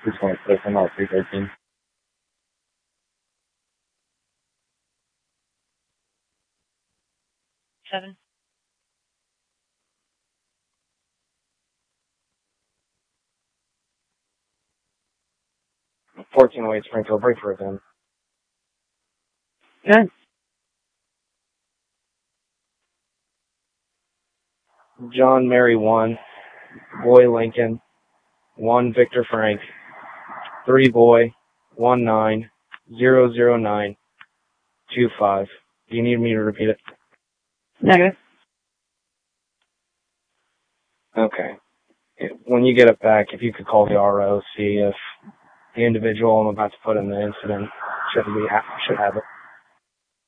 Please call us on all 313. 7. 1408 Springfield, break for it then. Good. John Mary 1, Boy Lincoln, 1 Victor Frank, 3 Boy, 19-009-25. Do you need me to repeat it? Negative. Okay. When you get it back, if you could call the RO, see if the individual I'm about to put in the incident should have it.